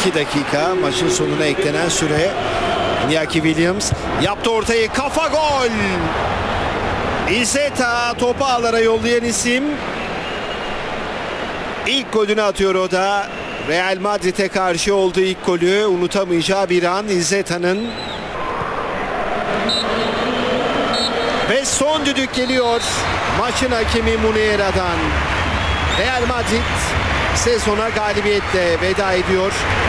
2 dakika maçın sonuna eklenen süre. Iñaki Williams yaptı ortayı, kafa gol. Iceta topu ağlara yollayan isim. İlk golünü atıyor o da. Real Madrid'e karşı olduğu ilk golü unutamayacağı bir an Izeta'nın. Ve son düdük geliyor maçın hakemi Muniera'dan. Real Madrid sezona galibiyetle veda ediyor.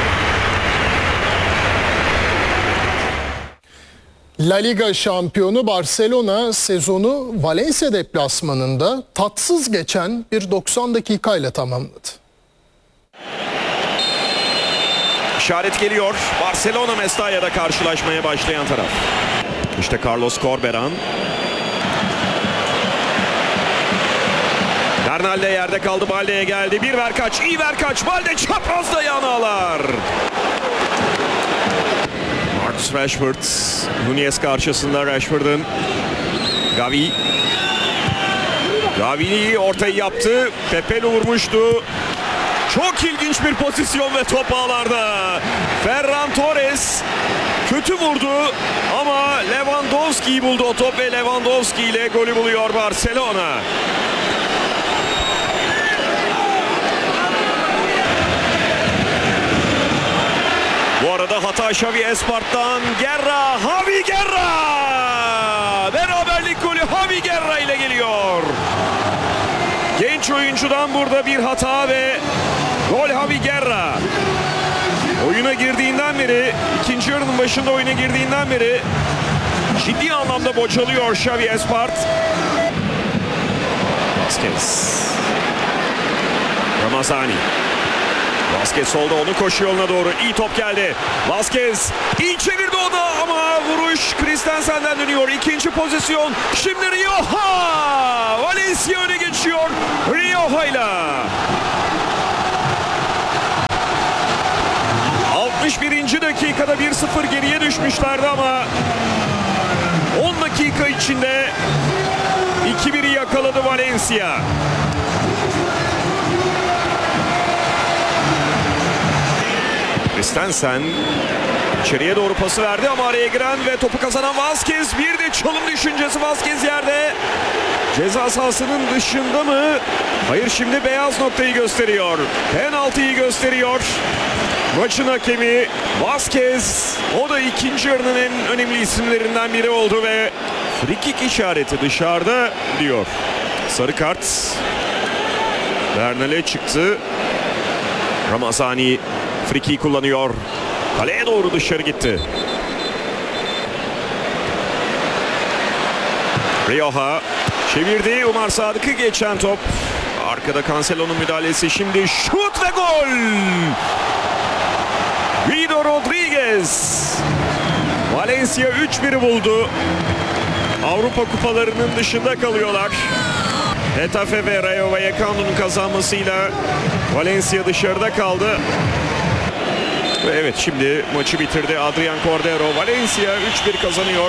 La Liga şampiyonu Barcelona sezonu Valencia deplasmanında tatsız geçen bir 90 dakikayla tamamladı. İşaret geliyor. Barcelona Mestalla'da karşılaşmaya başlayan taraf. İşte Carlos Corberán. Bernalde yerde kaldı. Balde'ye geldi. Bir ver kaç. İyi ver kaç. Balde çaprazda yanağlar. Marcus Rashford. Nunez karşısında Rashford'un. Gavi. Gavi ortayı yaptı. Pepe vurmuştu. Çok ilginç bir pozisyon ve top ağlarda. Ferran Torres kötü vurdu ama Lewandowski'yi buldu o top ve Lewandowski ile golü buluyor Barcelona. Bu arada hata Xavi Espart'tan. Guerra, Javi Guerra! Beraberlik golü Javi Guerra ile geliyor. Genç oyuncudan burada bir hata ve gol Javi Guerra. Oyuna girdiğinden beri, ikinci yarının başında oyuna girdiğinden beri ciddi anlamda bocalıyor Xavi Espart. Vazquez. Ramazani. Vazquez solda, onu koşu yoluna doğru. İyi top geldi. Vazquez iyi çevirdi o da ama vuruş Christensen'den dönüyor. İkinci pozisyon. Şimdi Rioja. Valencia öne geçiyor Rioja'yla. 61. dakikada 1-0 geriye düşmüşlerdi ama 10 dakika içinde 2-1'i yakaladı Valencia. Christensen içeriye doğru pası verdi ama araya giren ve topu kazanan Vazquez, bir de çalım düşüncesi. Vazquez yerde. Ceza sahasının dışında mı? Hayır, şimdi beyaz noktayı gösteriyor. Penaltıyı gösteriyor. Maçın hakemi Vazquez. O da ikinci yarının en önemli isimlerinden biri oldu ve free kick işareti dışarıda diyor. Sarı kart. Bernal'e çıktı. Ramazani free kick kullanıyor. Kaleye doğru dışarı gitti. Rioja çevirdi. Umar Sadık'ı geçen top. Arkada Cancelo'nun müdahalesi. Şimdi şut ve gol. Guido Rodriguez. Valencia 3-1'i buldu. Avrupa kupalarının dışında kalıyorlar. Getafe ve Rayo Vallecano'nun kazanmasıyla Valencia dışarıda kaldı. Evet, şimdi maçı bitirdi Adrián Cordero. Valencia 3-1 kazanıyor.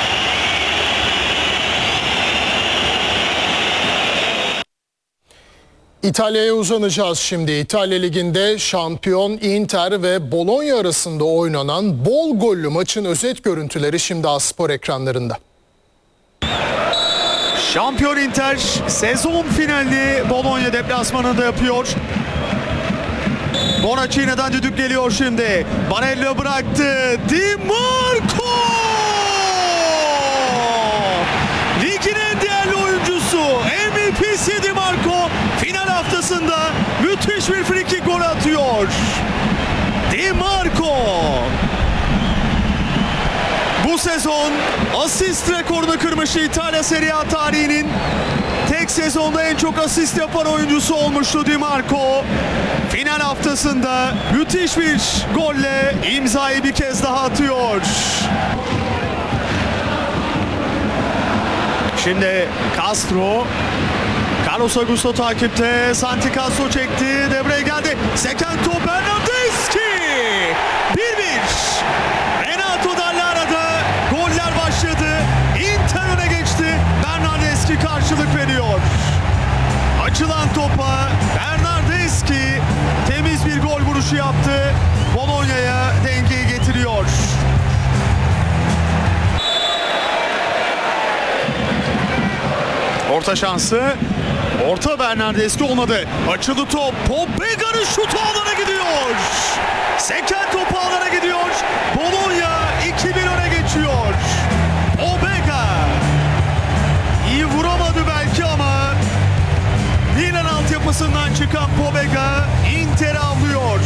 İtalya'ya uzanacağız şimdi. İtalya Ligi'nde şampiyon Inter ve Bologna arasında oynanan bol gollü maçın özet görüntüleri şimdi A-Spor ekranlarında. Şampiyon Inter sezon finalini Bologna deplasmanında yapıyor. Bonaccini'den düdük geliyor şimdi. Barella bıraktı. Di Marco! Ligin en değerli oyuncusu, MVP'si Di Marco final haftasında müthiş bir free kick gol atıyor. Di Marco bu sezon asist rekorunu kırmıştı. İtalya Serie A tarihinin tek sezonda en çok asist yapan oyuncusu olmuştu Di Marco. Final haftasında müthiş bir golle imzayı bir kez daha atıyor. Şimdi Castro, Carlos Augusto takipte. Santi Castro çekti. Devreye geldi. Seken top Bernardeschi. 1-1. Renato Dallara'da goller başladı. Inter öne geçti. Bernardeschi karşılık veriyor. Açılan topa Bernardeschi temiz bir gol vuruşu yaptı. Bologna orta şansı. Orta Bernardeschi olmadı. Açıldı top. Pobega'nın şutu alana gidiyor. Seken topu alana gidiyor. Bologna 2-1 öne geçiyor. Pobega iyi vuramadı belki ama Milan altyapısından çıkan Pobega Inter'i avlıyor.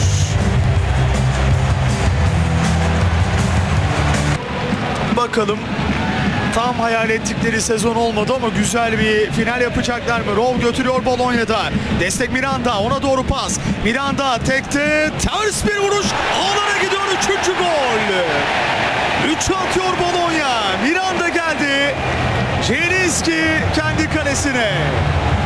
Bakalım, tam hayal ettikleri sezon olmadı ama güzel bir final yapacaklar mı? Rov götürüyor Bologna'da. Destek Miranda, ona doğru pas. Miranda tekte, ters bir vuruş. Alana gidiyor, 3. gol. 3'ü atıyor Bologna. Miranda geldi. Zielinski kendi kalesine.